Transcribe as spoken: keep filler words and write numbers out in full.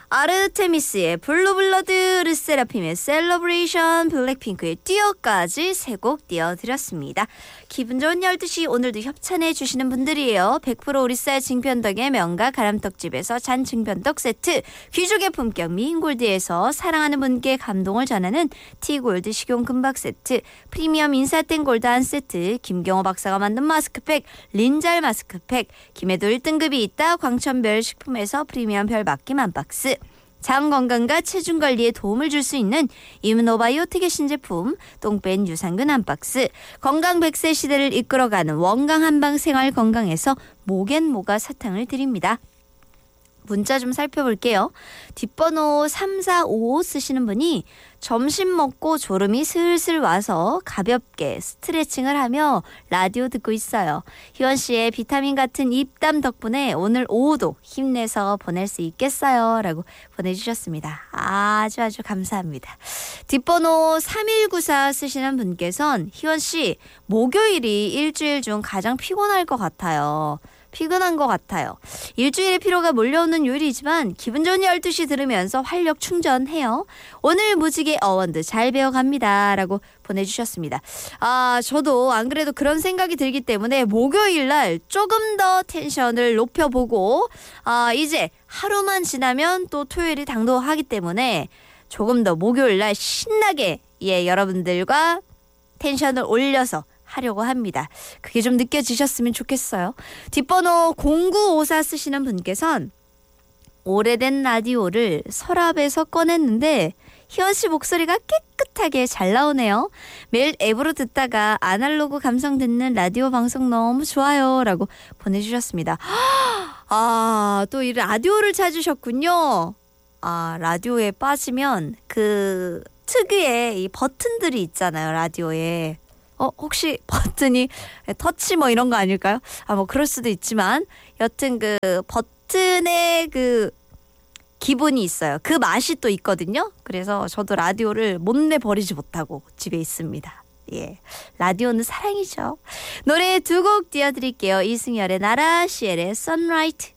아르테미스의 블루블러드, 르세라핌의 셀러브레이션, 블랙핑크의 뛰어까지 세 곡 띄워드렸습니다. 기분 좋은 열두 시 오늘도 협찬해 주시는 분들이에요. 백 퍼센트 오리쌀 징변덕의 명가 가람떡집에서 잔 징변떡 세트, 귀족의 품격 미인골드에서 사랑하는 분께 감동을 전하는 티골드 식용 금박 세트, 프리미엄 인사땡 골드 한 세트, 김경호 박사가 만든 마스크팩 린잘 마스크팩, 김해도 일 등급이 있다 광천별 식품에서 프리미엄 별 맡김 한 박스, 장 건강과 체중 관리에 도움을 줄 수 있는 이므노바이오틱의 신제품 똥뺀 유산균 한 박스, 건강 백 세 시대를 이끌어가는 원강 한방 생활 건강에서 목앤모가 사탕을 드립니다. 문자 좀 살펴볼게요. 뒷번호 삼사오오 쓰시는 분이 점심 먹고 졸음이 슬슬 와서 가볍게 스트레칭을 하며 라디오 듣고 있어요. 희원 씨의 비타민 같은 입담 덕분에 오늘 오후도 힘내서 보낼 수 있겠어요. 라고 보내주셨습니다. 아주 아주 감사합니다. 뒷번호 삼일구사 쓰시는 분께선 희원 씨, 목요일이 일주일 중 가장 피곤할 것 같아요. 피곤한 것 같아요. 일주일의 피로가 몰려오는 요일이지만 기분 좋은 열두 시 들으면서 활력 충전해요. 오늘 무지개 어원드 잘 배워갑니다. 라고 보내주셨습니다. 아, 저도 안 그래도 그런 생각이 들기 때문에 목요일 날 조금 더 텐션을 높여보고, 아, 이제 하루만 지나면 또 토요일이 당도하기 때문에 조금 더 목요일 날 신나게, 예, 여러분들과 텐션을 올려서 하려고 합니다. 그게 좀 느껴지셨으면 좋겠어요. 뒷번호 공구오사 쓰시는 분께선 오래된 라디오를 서랍에서 꺼냈는데 희원 씨 목소리가 깨끗하게 잘 나오네요. 매일 앱으로 듣다가 아날로그 감성 듣는 라디오 방송 너무 좋아요. 라고 보내주셨습니다. 아, 또 이 라디오를 찾으셨군요. 아, 라디오에 빠지면 그 특유의 이 버튼들이 있잖아요. 라디오에. 어, 혹시 버튼이 터치 뭐 이런 거 아닐까요? 아, 뭐 그럴 수도 있지만 여튼 그 버튼의 그 기본이 있어요. 그 맛이 또 있거든요. 그래서 저도 라디오를 못 내버리지 못하고 집에 있습니다. 예, 라디오는 사랑이죠. 노래 두 곡 띄워드릴게요. 이승열의 나라, 시엘의 선라이트.